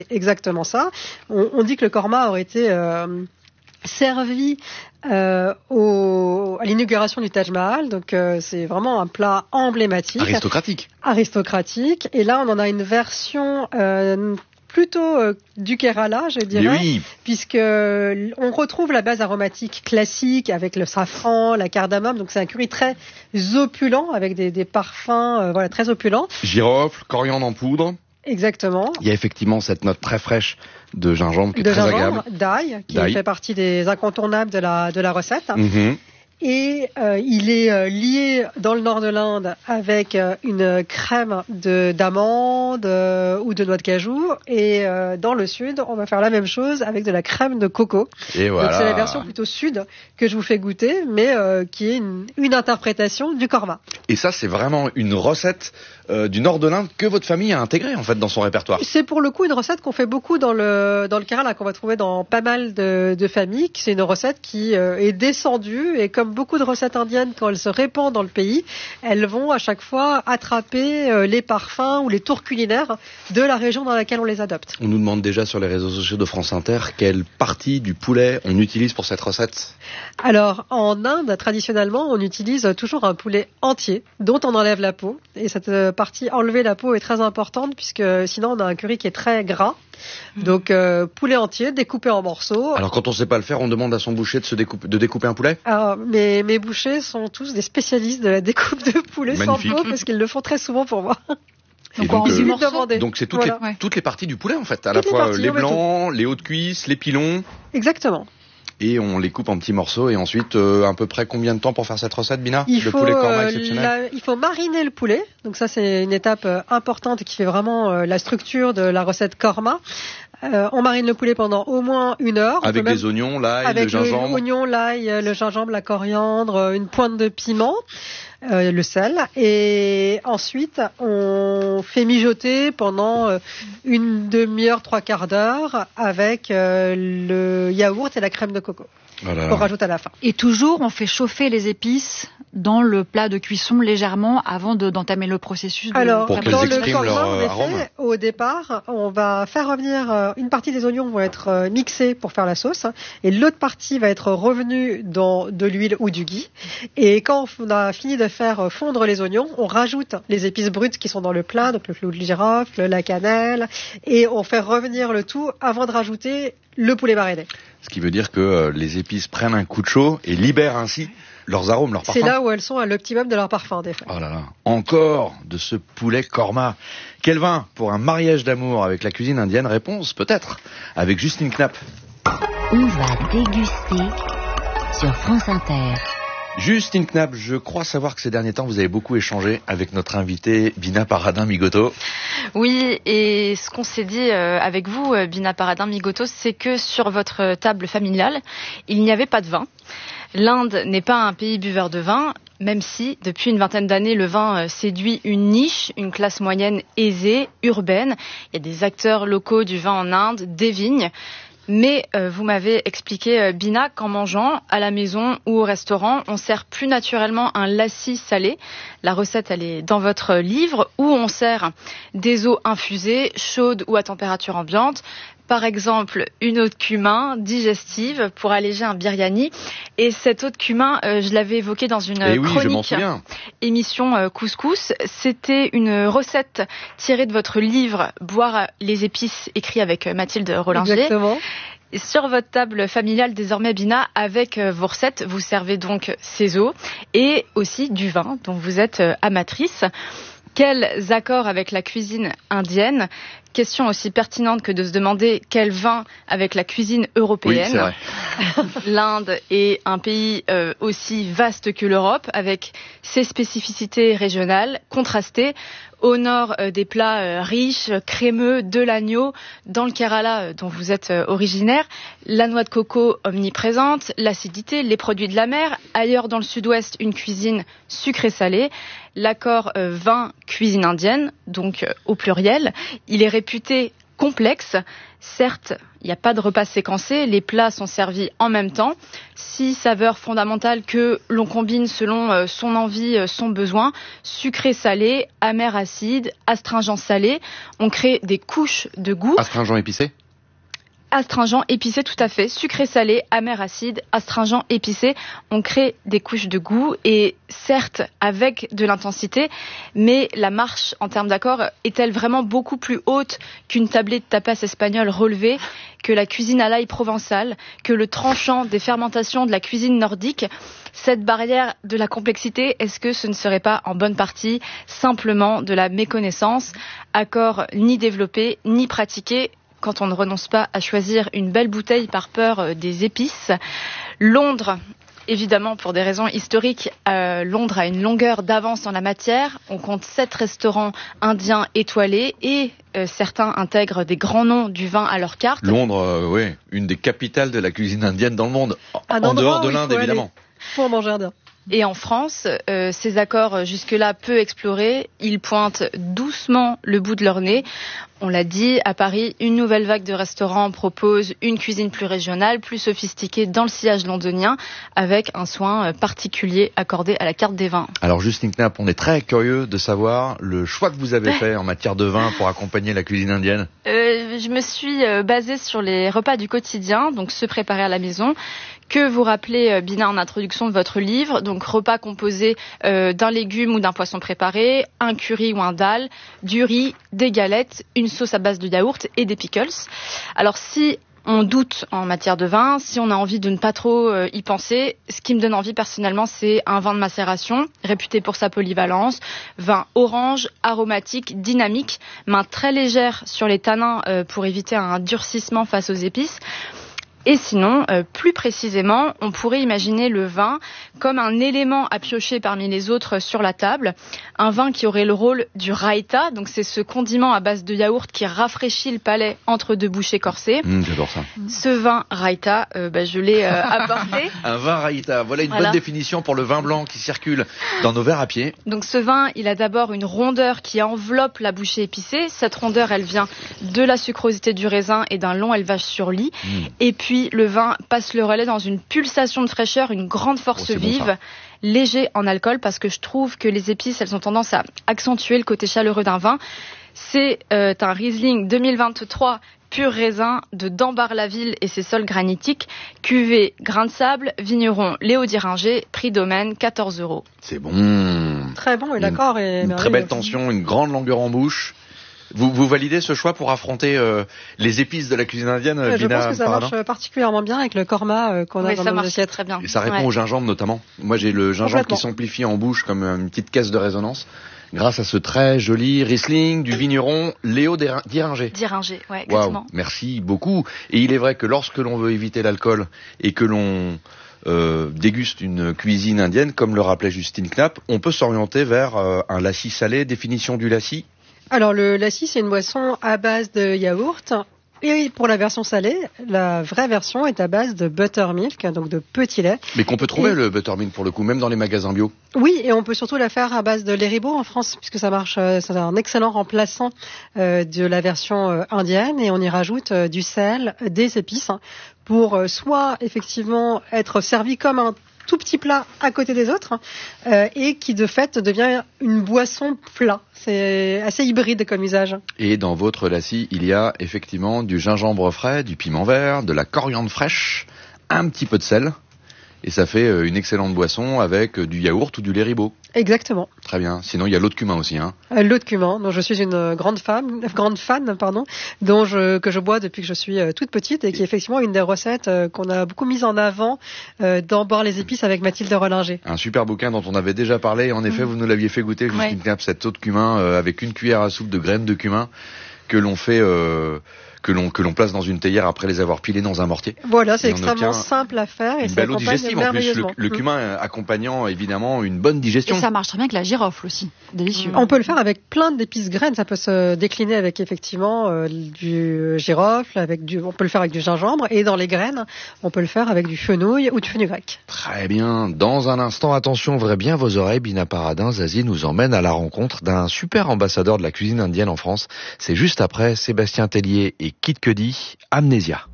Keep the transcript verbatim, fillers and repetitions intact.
exactement ça. On, on dit que le korma aurait été euh, servi euh, au, à l'inauguration du Taj Mahal, donc euh, c'est vraiment un plat emblématique. Aristocratique. Aristocratique. Et là, on en a une version euh, plutôt euh, du Kerala, je dirais, oui. puisque on retrouve la base aromatique classique avec le safran, la cardamome. Donc c'est un curry très opulent avec des, des parfums, euh, voilà, très opulents. Girofle, coriandre en poudre. Exactement. Il y a effectivement cette note très fraîche de gingembre qui est de très gingembre, agréable. d'ail, qui d'ail. fait partie des incontournables de la de la recette. Mm-hmm. Et euh, il est euh, lié dans le nord de l'Inde avec euh, une crème de d'amandes euh, ou de noix de cajou. Et euh, dans le sud, on va faire la même chose avec de la crème de coco. Et voilà. Donc c'est la version plutôt sud que je vous fais goûter, mais euh, qui est une, une interprétation du korma. Et ça, c'est vraiment une recette euh, du nord de l'Inde que votre famille a intégrée en fait dans son répertoire. C'est pour le coup une recette qu'on fait beaucoup dans le dans le Kerala, qu'on va trouver dans pas mal de, de familles. C'est une recette qui euh, est descendue, et comme beaucoup de recettes indiennes, quand elles se répandent dans le pays, elles vont à chaque fois attraper euh, les parfums ou les tours culinaires de la région dans laquelle on les adopte. On nous demande déjà sur les réseaux sociaux de France Inter quelle partie du poulet on utilise pour cette recette. Alors en Inde, traditionnellement, on utilise toujours un poulet entier dont on enlève la peau, et cette partie enlever la peau est très importante puisque sinon on a un curry qui est très gras. Donc euh, poulet entier découpé en morceaux. Alors quand on sait pas le faire, on demande à son boucher de se découper, de découper un poulet. Alors mes mes bouchers sont tous des spécialistes de la découpe de poulet Magnifique. sans peau parce qu'ils le font très souvent pour moi. Et donc, donc, euh, donc c'est toutes, voilà. les, ouais. toutes les parties du poulet en fait, à toutes la fois les, parties, les blancs, les hauts de cuisse, les pilons. Exactement. Et on les coupe en petits morceaux. Et ensuite, euh, à peu près combien de temps pour faire cette recette, Bina? Il Le faut, poulet korma euh, exceptionnel. la, il faut mariner le poulet. Donc ça, c'est une étape euh, importante qui fait vraiment euh, la structure de la recette korma. Euh, on marine le poulet pendant au moins une heure. On Avec peut même- des oignons, l'ail, avec le gingembre. l'oignon, l'ail, le gingembre, la coriandre, une pointe de piment, euh, le sel. Et ensuite, on fait mijoter pendant euh, une demi-heure, trois quarts d'heure avec euh, le yaourt et la crème de coco. Voilà. Qu'on rajoute à la fin. Et toujours, on fait chauffer les épices dans le plat de cuisson légèrement avant de, d'entamer le processus. De Alors, Pour qu'elles dans le expriment korma, leur, en euh, effet, arôme. au départ, on va faire revenir euh, une partie des oignons vont être euh, mixés pour faire la sauce, et l'autre partie va être revenue dans de l'huile ou du ghee. Et quand on a fini de faire fondre les oignons, on rajoute les épices brutes qui sont dans le plat, donc le clou de girofle, la cannelle, et on fait revenir le tout avant de rajouter le poulet mariné. Ce qui veut dire que euh, les épices prennent un coup de chaud et libèrent ainsi leurs arômes, leurs parfums. C'est là où elles sont à l'optimum de leur parfum, des fois. Oh là là, encore de ce poulet korma. Quel vin pour un mariage d'amour avec la cuisine indienne? Réponse peut-être avec Justine Knapp. On va déguster sur France Inter. Justine Knapp, je crois savoir que ces derniers temps vous avez beaucoup échangé avec notre invitée Bina Paradin-Migoto. Oui, et ce qu'on s'est dit euh, avec vous, euh, Bina Paradin-Migoto, c'est que sur votre table familiale, il n'y avait pas de vin. L'Inde n'est pas un pays buveur de vin, même si, depuis une vingtaine d'années, le vin euh, séduit une niche, une classe moyenne aisée, urbaine. Il y a des acteurs locaux du vin en Inde, des vignes. Mais euh, vous m'avez expliqué, euh, Bina, qu'en mangeant à la maison ou au restaurant, on sert plus naturellement un lassi salé. La recette, elle est dans votre livre, où on sert des eaux infusées, chaudes ou à température ambiante. Par exemple, une eau de cumin digestive pour alléger un biryani. Et cette eau de cumin, euh, je l'avais évoquée dans une Eh oui, je m'en chronique souviens. émission euh, Couscous. C'était une recette tirée de votre livre Boire les épices, écrit avec euh, Mathilde Rollinger. Exactement. Sur votre table familiale désormais, Bina, avec euh, vos recettes, vous servez donc ces eaux et aussi du vin dont vous êtes euh, amatrice. Quels accords avec la cuisine indienne? Question aussi pertinente que de se demander quel vin avec la cuisine européenne. Oui, c'est vrai. L'Inde est un pays euh, aussi vaste que l'Europe, avec ses spécificités régionales contrastées. Au nord, euh, des plats euh, riches, crémeux, de l'agneau. Dans le Kerala, euh, dont vous êtes euh, originaire, la noix de coco omniprésente, l'acidité, les produits de la mer. Ailleurs, dans le sud-ouest, une cuisine sucrée-salée. L'accord euh, vin-cuisine indienne, donc euh, au pluriel, il est réputé complexe. Certes, il n'y a pas de repas séquencé, les plats sont servis en même temps. Six saveurs fondamentales que l'on combine selon euh, son envie, euh, son besoin. Sucré, salé, amer, acide, astringent, salé. On crée des couches de goût. Astringent épicé? Astringent, épicé, tout à fait. Sucré, salé, amer, acide, astringent, épicé. On crée des couches de goût et certes avec de l'intensité, mais la marche en termes d'accord est-elle vraiment beaucoup plus haute qu'une tablée de tapas espagnol relevée, que la cuisine à l'ail provençale, que le tranchant des fermentations de la cuisine nordique? Cette barrière de la complexité, est-ce que ce ne serait pas en bonne partie simplement de la méconnaissance? Accord ni développé, ni pratiqué, quand on ne renonce pas à choisir une belle bouteille par peur des épices. Londres, évidemment pour des raisons historiques, euh, Londres a une longueur d'avance en la matière. On compte sept restaurants indiens étoilés et euh, certains intègrent des grands noms du vin à leur carte. Londres, euh, oui, une des capitales de la cuisine indienne dans le monde, Un en dehors de endroit où il l'Inde faut évidemment. aller pour manger indien. Et en France, euh, ces accords jusque-là peu explorés, ils pointent doucement le bout de leur nez. On l'a dit, à Paris, une nouvelle vague de restaurants propose une cuisine plus régionale, plus sophistiquée dans le sillage londonien, avec un soin particulier accordé à la carte des vins. Alors Justine Knapp, on est très curieux de savoir le choix que vous avez fait en matière de vin pour accompagner la cuisine indienne. Euh, je me suis euh, basée sur les repas du quotidien, donc ceux préparés à la maison, que vous rappelez, euh, Bina, en introduction de votre livre. Donc repas composés euh, d'un légume ou d'un poisson préparé, un curry ou un dal, du riz, des galettes, une sauce à base de yaourt et des pickles. Alors si on doute en matière de vin, si on a envie de ne pas trop euh, y penser, ce qui me donne envie personnellement, c'est un vin de macération, réputé pour sa polyvalence, vin orange, aromatique, dynamique, main très légère sur les tanins euh, pour éviter un durcissement face aux épices. Et sinon, euh, plus précisément, on pourrait imaginer le vin comme un élément à piocher parmi les autres sur la table. Un vin qui aurait le rôle du raïta, donc c'est ce condiment à base de yaourt qui rafraîchit le palais entre deux bouchées corsées. Mmh, j'adore ça. Ce vin raïta, euh, bah, je l'ai euh, apporté. Un vin raïta, voilà une Voilà. bonne définition pour le vin blanc qui circule dans nos verres à pied. Donc ce vin, il a d'abord une rondeur qui enveloppe la bouchée épicée. Cette rondeur, elle vient de la sucrosité du raisin et d'un long élevage sur lit. Mmh. Et puis le vin passe le relais dans une pulsation de fraîcheur, une grande force Oh, c'est bon, vive, ça. léger en alcool, parce que je trouve que les épices, elles ont tendance à accentuer le côté chaleureux d'un vin. C'est euh, un Riesling deux mille vingt-trois pur raisin de Dambar-la-Ville et ses sols granitiques, cuvée grain de sable, vigneron Léo Diringer, prix domaine quatorze euros. C'est bon. Très bon, et Une- l'accord est Une très merveilleux. belle tension, une grande longueur en bouche. Vous, vous validez ce choix pour affronter euh, les épices de la cuisine indienne, Ouais, je Bina pense que ça Paradin marche particulièrement bien avec le korma euh, qu'on a Oui, dans ça nos marche assiettes. très bien. Et ça répond Ouais. au gingembre notamment. Moi j'ai le gingembre Complètement. qui s'amplifie en bouche comme une petite caisse de résonance grâce à ce très joli Riesling du vigneron Léo Dira- Diringer. Diringer, ouais, Waouh, exactement. merci beaucoup. Et il est vrai que lorsque l'on veut éviter l'alcool et que l'on euh, déguste une cuisine indienne, comme le rappelait Justine Knapp, on peut s'orienter vers euh, un lassi salé. Définition du lassi? Alors le lassi, c'est une boisson à base de yaourt. Et pour la version salée, la vraie version est à base de buttermilk, donc de petit lait. Mais qu'on peut trouver Et- le buttermilk pour le coup, même dans les magasins bio. Oui, et on peut surtout la faire à base de lait ribot en France, puisque ça marche, euh, c'est un excellent remplaçant euh, de la version euh, indienne, et on y rajoute euh, du sel, des épices, hein, pour euh, soit effectivement être servi comme un tout petit plat à côté des autres, euh, et qui de fait devient une boisson plat. C'est assez hybride comme usage. Et dans votre lassi, il y a effectivement du gingembre frais, du piment vert, de la coriandre fraîche, un petit peu de sel. Et ça fait euh, une excellente boisson avec euh, du yaourt ou du lait ribot. Exactement. Très bien. Sinon, il y a l'eau de cumin aussi. Hein. Euh, L'eau de cumin, dont je suis une euh, grande fan, grande fan, pardon, dont je, que je bois depuis que je suis euh, toute petite et qui est effectivement une des recettes euh, qu'on a beaucoup mise en avant euh, dans Boire les épices avec Mathilde Rollinger. Un super bouquin dont on avait déjà parlé. Et en effet, vous nous l'aviez fait goûter, Justine Ouais. Knapp, cette eau de cumin euh, avec une cuillère à soupe de graines de cumin que l'on fait, euh, que l'on que l'on place dans une théière après les avoir pilées dans un mortier. Voilà, c'est Et on extrêmement obtient simple à faire et Une ça belle eau accompagne digestive en plus. Le, merveilleusement. le Mm. cumin euh, accompagnant évidemment une bonne Et digestion. ça marche très bien avec la girofle aussi. Délicieux. On peut le faire avec plein d'épices graines. Ça peut se décliner avec effectivement euh, du girofle, avec du, on peut le faire avec du gingembre, et dans les graines, on peut le faire avec du fenouil ou du fenugrec. Très bien. Dans un instant, attention, ouvrez bien vos oreilles. Bina Paradin, Zazie nous emmène à la rencontre d'un super ambassadeur de la cuisine indienne en France. C'est juste après Sébastien Tellier et Kid Cudi, Amnésia.